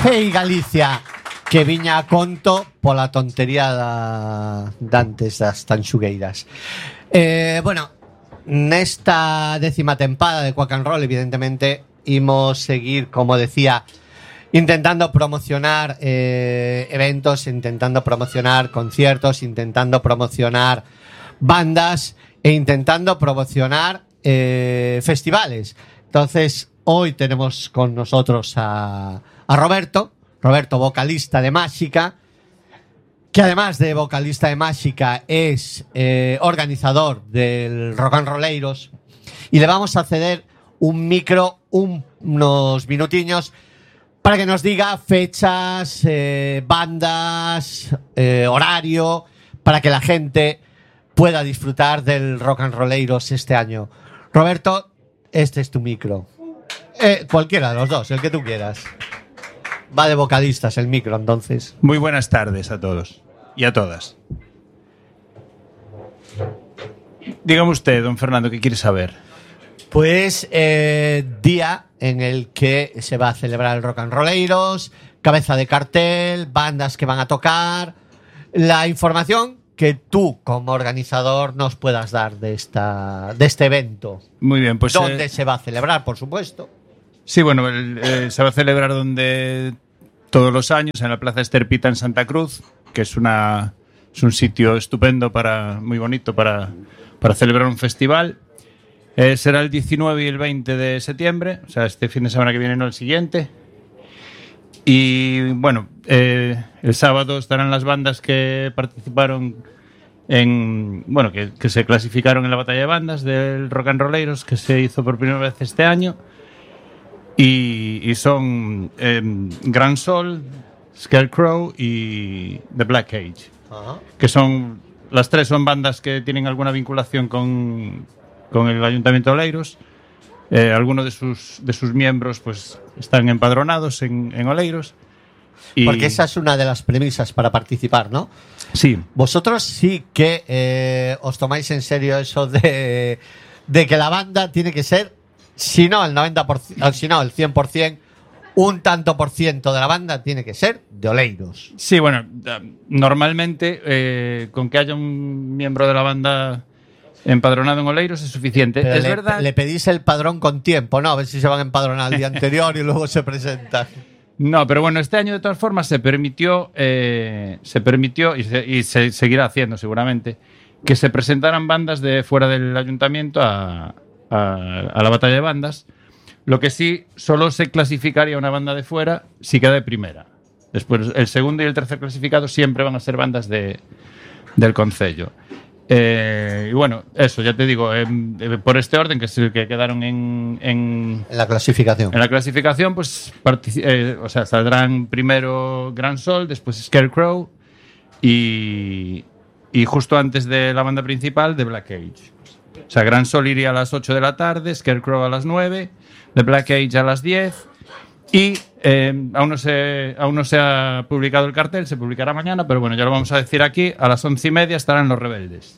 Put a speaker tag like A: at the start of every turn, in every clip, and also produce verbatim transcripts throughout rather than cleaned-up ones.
A: Hey Galicia, que viña a conto pola tontería da, dantes das tanxugueiras. Eh, bueno, nesta décima tempada de Quack and Roll, evidentemente, imos seguir, como decía, intentando promocionar eh, eventos, intentando promocionar conciertos, intentando promocionar bandas e intentando promocionar eh, festivales. Entonces, hoy tenemos con nosotros a, a Roberto, Roberto, vocalista de Máxica, que además de vocalista de Máxica es eh, organizador del Rock and Rolleiros, y le vamos a ceder un micro, un, unos minutiños, para que nos diga fechas, eh, bandas, eh, horario, para que la gente pueda disfrutar del Rock and Rolleiros este año. Roberto, este es tu micro. Eh, cualquiera de los dos, el que tú quieras. Va de vocalistas el micro, entonces.
B: Muy buenas tardes a todos y a todas. Dígame usted, don Fernando, ¿qué quiere saber?
A: Pues eh, día en el que se va a celebrar el Rock and Rolleiros, cabeza de cartel, bandas que van a tocar, la información que tú como organizador nos puedas dar de esta de este evento.
B: Muy bien, pues
A: ¿Dónde
B: eh,
A: se va a celebrar, por supuesto?
B: Sí, bueno, el, eh, se va a celebrar donde todos los años, en la Plaza Esterpita en Santa Cruz, que es una es un sitio estupendo, para muy bonito para, para celebrar un festival. Eh, será el diecinueve y el veinte de septiembre, o sea, este fin de semana que viene, no el siguiente. Y bueno, eh, el sábado estarán las bandas que participaron en, bueno, que, que se clasificaron en la batalla de bandas del Rock and Rolleiros, que se hizo por primera vez este año. Y, y son eh, Gran Sol, Scarecrow y The Black Cage. Ajá. Que son, las tres son bandas que tienen alguna vinculación con, con el Ayuntamiento de Oleiros. Eh, algunos de sus, de sus miembros pues están empadronados en, en Oleiros. Y...
A: Porque esa es una de las premisas para participar, ¿no?
B: Sí.
A: Vosotros sí que eh, os tomáis en serio eso de, de que la banda tiene que ser, si no el noventa por ciento, si no el cien por ciento, un tanto por ciento de la banda tiene que ser de Oleiros.
B: Sí, bueno, normalmente eh, con que haya un miembro de la banda empadronado en Oleiros es suficiente.
A: Pero
B: es
A: le,
B: verdad.
A: Le pedís el padrón con tiempo, ¿no? A ver si se van a empadronar el día anterior y luego se presentan.
B: No, pero bueno, este año de todas formas se permitió, eh, se permitió y se, y se seguirá haciendo seguramente, que se presentaran bandas de fuera del ayuntamiento a, a, a la batalla de bandas. Lo que sí, solo se clasificaría una banda de fuera si queda de primera. Después, el segundo y el tercer clasificado siempre van a ser bandas de, del concello. Eh, y bueno, eso, ya te digo, eh, eh, por este orden, que es el que quedaron en, en,
A: en la clasificación.
B: En la clasificación, pues, eh, o sea, saldrán primero Gran Sol, después Scarecrow y, y justo antes de la banda principal, The Black Cage. O sea, Gran Sol iría a las ocho de la tarde, Scarecrow a las nueve, The Black Cage a las diez. Y eh, aún, no se, aún no se ha publicado el cartel, se publicará mañana, pero bueno, ya lo vamos a decir aquí. A las once y media estarán Los Rebeldes.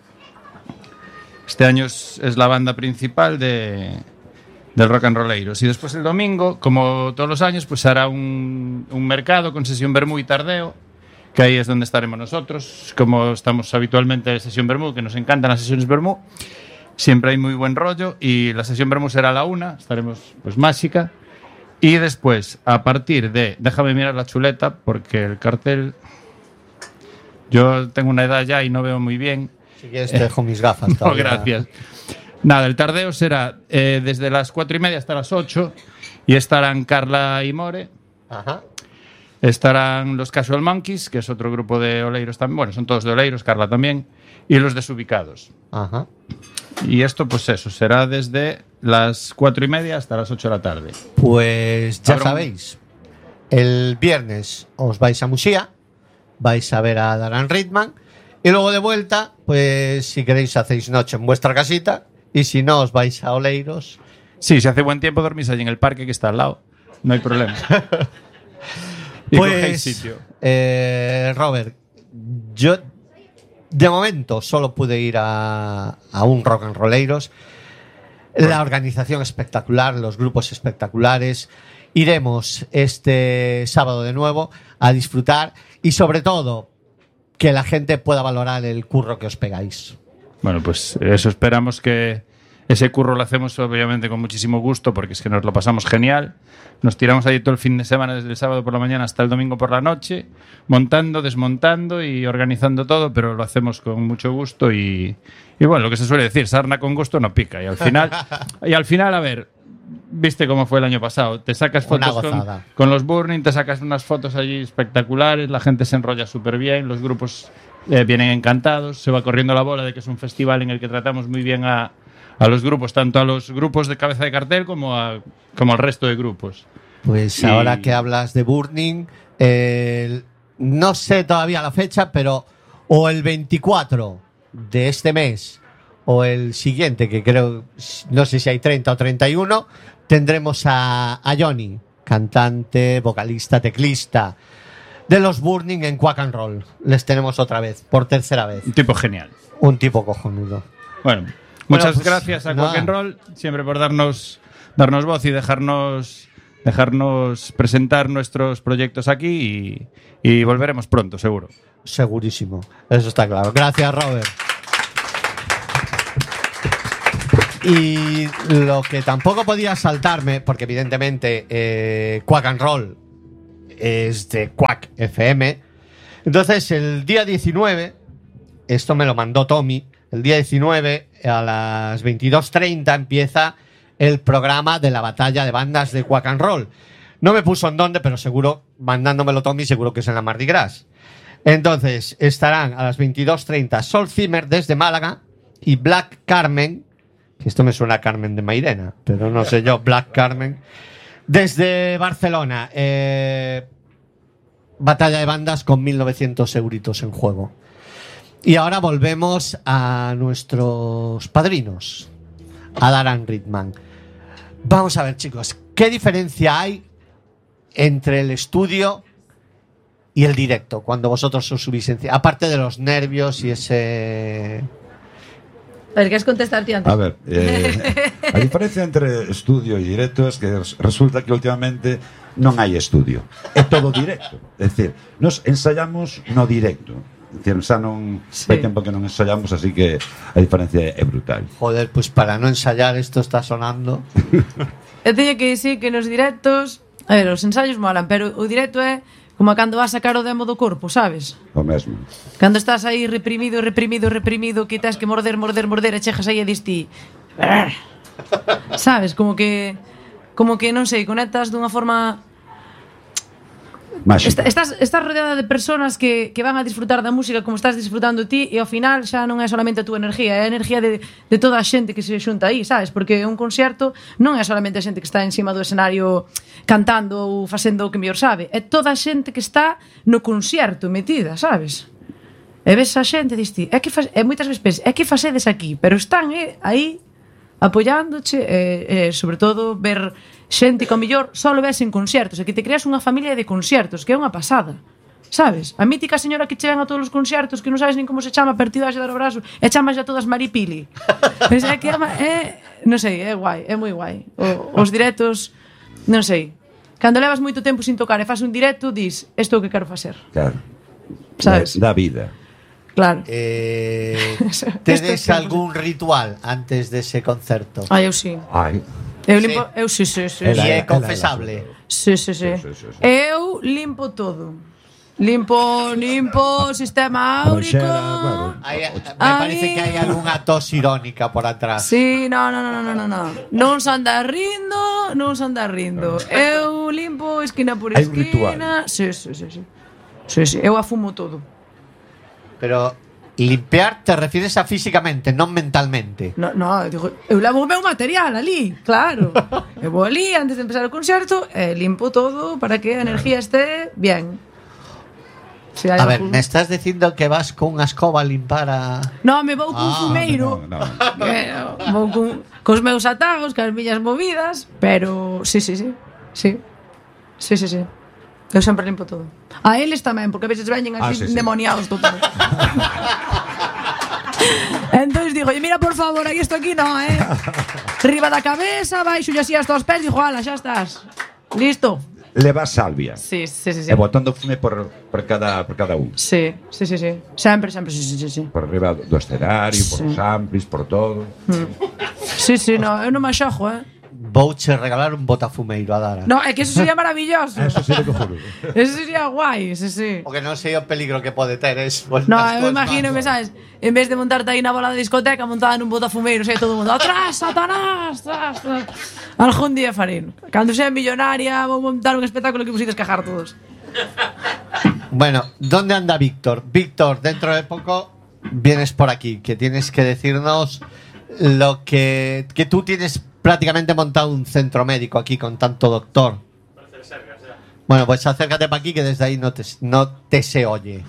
B: Este año es, es la banda principal de, del Rock and Rolleiros. Y después el domingo, como todos los años, pues hará un, un mercado con sesión vermú y tardeo, que ahí es donde estaremos nosotros, como estamos habitualmente en sesión vermú, que nos encantan las sesiones vermú. Siempre hay muy buen rollo, y la sesión vermú será a la una, estaremos pues Máxica. Y después, a partir de... Déjame mirar la chuleta, porque el cartel... Yo tengo una edad ya y no veo muy bien.
A: Si quieres te dejo mis gafas.
B: No, gracias. Nada, el tardeo será eh, desde las cuatro y media hasta las ocho, y estarán Carla y More.
A: Ajá.
B: Estarán los Casual Monkeys, que es otro grupo de Oleiros también. Bueno, son todos de Oleiros, Carla también. Y los Desubicados.
A: Ajá.
B: Y esto, pues eso, será desde las cuatro y media hasta las ocho de la tarde.
A: Pues ya
B: Habrá
A: sabéis, el viernes os vais a Muxía, vais a ver a Darren Ritman, y luego de vuelta, pues si queréis hacéis noche en vuestra casita, y si no os vais a Oleiros.
B: Sí, si hace buen tiempo dormís allí en el parque que está al lado, no hay problema. Y cogéis
A: Pues,
B: sitio.
A: eh, Robert, yo de momento solo pude ir a, a un Rock and Rolleiros. La organización espectacular, los grupos espectaculares, iremos este sábado de nuevo a disfrutar y sobre todo que la gente pueda valorar el curro que os pegáis.
B: Bueno, pues eso esperamos, que ese curro lo hacemos obviamente con muchísimo gusto, porque es que nos lo pasamos genial. Nos tiramos ahí todo el fin de semana, desde el sábado por la mañana hasta el domingo por la noche, montando, desmontando y organizando todo, pero lo hacemos con mucho gusto y, y bueno, lo que se suele decir, sarna con gusto no pica. Y al final, y al final a ver, viste cómo fue el año pasado, te sacas fotos con, con los Burning, te sacas unas fotos allí espectaculares, la gente se enrolla súper bien, los grupos eh, vienen encantados, se va corriendo la bola de que es un festival en el que tratamos muy bien a a los grupos, tanto a los grupos de cabeza de cartel como, a, como al resto de grupos.
A: Pues y... ahora que hablas de Burning, eh, no sé todavía la fecha, pero o el veinticuatro de este mes o el siguiente, que creo, no sé si hay treinta o treinta y uno, tendremos a, a Johnny, cantante, vocalista, teclista de los Burning en Quack and Roll. Les tenemos otra vez, por tercera vez.
B: Un tipo genial.
A: Un tipo cojonudo.
B: Bueno, muchas
A: bueno, pues,
B: gracias a Quack and Roll siempre por darnos, darnos voz y dejarnos, dejarnos presentar nuestros proyectos aquí y, y volveremos pronto, seguro.
A: Segurísimo, eso está claro. Gracias, Robert. Y lo que tampoco podía saltarme, porque evidentemente eh, Quack and Roll es de Quack F M. Entonces, el día diecinueve, esto me lo mandó Tommy, el día diecinueve a las veintidós treinta empieza el programa de la batalla de bandas de Quack and Roll. No me puso en dónde, pero seguro, mandándomelo Tommy, seguro que es en la Mardi Gras. Entonces, estarán a las veintidós treinta Sol Zimmer desde Málaga y Black Carmen, que esto me suena a Carmen de Mairena, pero no sé yo, Black Carmen, desde Barcelona. Eh, batalla de bandas con mil novecientos euritos en juego. Y ahora volvemos a nuestros padrinos, a Darren Ritman. Vamos a ver, chicos, ¿qué diferencia hay entre el estudio y el directo cuando vosotros os subís encima? Aparte de los nervios y ese...
C: A ver, ¿quieres contestar ti antes?
D: A ver, eh, a diferencia entre estudio y directo es que resulta que últimamente non hai estudio, é todo directo. É dicir, nos ensayamos no directo. É dicir, xa non sí. Hai tempo que non ensayamos, así que a diferencia é brutal.
A: Joder, pues para no ensayar esto está sonando.
C: Eu teño que dicir que nos directos, a ver, os ensayos molan, pero o directo é como cando vas a sacar o demo do corpo, sabes?
D: O mesmo.
C: Cando estás aí reprimido, reprimido, reprimido, que tens que morder, morder, morder e chegas aí e dis ti sabes, como que como que, non sei, conectas dunha forma
D: máxica.
C: Estás, estás rodeada de personas que, que van a disfrutar da música como estás disfrutando ti e ao final xa non é solamente a túa energía, é a energía de, de toda a xente que se xunta aí, sabes? Porque un concerto non é solamente a xente que está encima do escenario cantando ou facendo o que mellor sabe, é toda a xente que está no concerto metida, sabes? E ves a xente e diste, é que fa, é moitas veces é que facedes aquí, pero están eh, aí apoiándoche e, e sobre todo ver xente que ao mellor só lo ves en concertos e que te creas unha familia de concertos, que é unha pasada, sabes? A mítica señora que che ven a todos os concertos que non sabes nin como se chama, pero ti vas a dar o brazo e chamas a todas Maripili. Pois é que é, é non sei, é guai, é moi guai. O, os directos, non sei, cando levas moito tempo sin tocar e faz un directo, dis, isto é o que quero facer.
D: Claro.
C: Sabes?
D: Da vida.
C: Claro.
A: Eh, ¿Tedes algún ritual antes de ese concerto?
C: Ai, eu sí.
D: Ai.
C: Eu limpo, sí. eu sí, sí, sí.
A: E é confesable.
C: Sí, sí, sí. Sí, sí, sí. Eu limpo todo. Limpo, limpo, sistema áurico.
D: Claro.
A: Hay, me parece que hai algunha tos irónica por atrás.
C: Sí, no, no, no, no, no, no. Non se anda rindo, non se anda rindo. Eu limpo esquina por esquina. Hai un ritual. Sí, sí, sí, sí. Sí, sí, eu afumo todo.
A: Pero limpiar te refieres a físicamente, non mentalmente.
C: No, no, eu digo, eu levo o meu material ali, claro. Eu vou ali antes de empezar o concerto e limpo todo para que a energía esté bien. Si
A: a ver, algún... me estás dicindo que vas con unha escoba a limpar a...
C: No, me vou cun ah, fumeiro. No, no, no. Que, vou con, cos meus atagos, cas miñas movidas, pero sí, sí, sí. Sí. Sí, sí, sí. Eu sempre limpo todo. A eles tamén, porque a veces veñen aquí ah, sí, endemoniados sí. Todo. Entonces digo, mira, por favor, aí isto aquí no, eh. Riba da cabeza, baixo e así hasta os pés, digo, ala, xa estás. Listo.
D: leva salvia.
C: Sí, sí, sí, sí.
D: E botando fume por, por, cada, por cada un.
C: Sí, sí, sí, sí. Sempre, sempre, sí, sí, sí, sí.
D: Por arriba do escenario, por
C: Sí.
D: os amplis, por todo.
C: Sí, sí, no, eu non me axojo, eh.
A: Vouche regalar un botafumeiro a Dara.
C: No, é que eso sería maravilloso.
D: Eso sí que juro.
C: Eso sería guai, sí, sí.
A: Porque non sei o peligro que pode ter es, pues,
C: No,
A: nas
C: eu
A: túas
C: imagino, me
A: mans.
C: sabes, en vez de montarte aí na bola da discoteca, montada nun botafumeiro, sei, todo o mundo, atrás, Satanás, atrás, atrás. Algún día farino. Cando sea millonaria, vou montar un espectáculo que vos ides cajar todos.
A: Bueno, ¿dónde anda Víctor? Víctor, dentro de poco vienes por aquí, que tienes que decirnos lo que, que tú tienes prácticamente montado un centro médico aquí con tanto doctor. Bueno, pues acércate para aquí que desde ahí no te, no te se oye.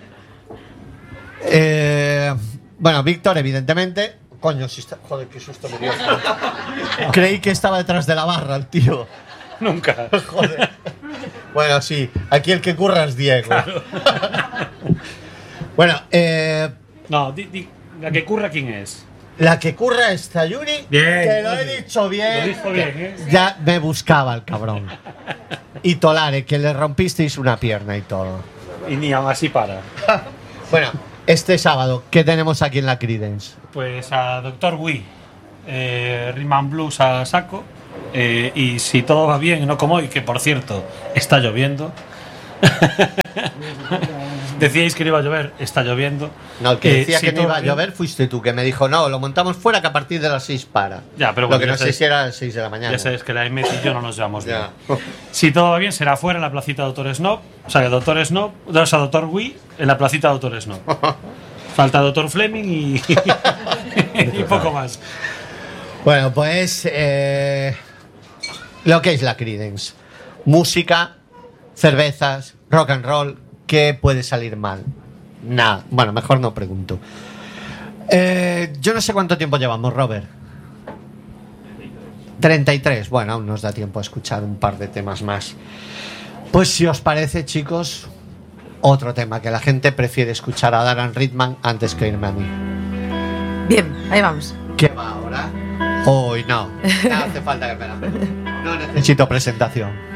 A: Eh, bueno, Víctor, evidentemente. Coño, si está. Joder, qué susto me dio. Creí que estaba detrás de la barra el tío.
B: Nunca.
A: Joder. Bueno, sí, aquí el que curra es Diego. Bueno, eh,
E: No, di, di, la que curra quién es.
A: la que curra es Sayuri.
E: Bien,
A: Que lo
E: muy
A: he
E: bien.
A: dicho bien.
E: Lo dijo bien, ¿eh?
A: Ya me buscaba el cabrón. Y Tolare, que le rompisteis una pierna y todo.
E: Y ni aún así para.
A: Bueno, este sábado, ¿qué tenemos aquí en la Creedence?
E: Pues a Doctor Wii, eh, Rhythm Blues a saco. Eh, y si todo va bien, no como hoy, que por cierto, está lloviendo. Decíais que no iba a llover, está lloviendo.
A: No, el que
E: Eh,
A: decía
E: si
A: que no
E: todo
A: iba
E: va
A: a
E: bien-
A: llover fuiste tú, que me dijo, no, lo montamos fuera que a partir de las seis para.
E: Ya, pero
A: Lo
E: bueno,
A: que
E: ya
A: no sé
E: sabes-
A: si era a las seis de la mañana.
E: Ya sabes que la Emet y yo no nos llevamos bien.
A: Ya.
E: Si todo va bien, será fuera en la placita Doctor Snob. O sea, que Doctor Snob, o sea, Doctor Wii en la placita Doctor Snob. Falta Doctor Fleming y, y poco más.
A: Bueno, pues eh, lo que es la Creedence. Música, cervezas, rock and roll, ¿qué puede salir mal? Nada, bueno, mejor no pregunto. Eh, yo no sé cuánto tiempo llevamos, Robert. treinta y tres, bueno, aún nos da tiempo a escuchar un par de temas más. Pues si os parece, chicos, otro tema que la gente prefiere escuchar a Darren Ridman antes que irme a mí.
C: Bien, ahí vamos.
A: ¿Qué va ahora? Hoy no. No hace falta que me la... No necesito presentación.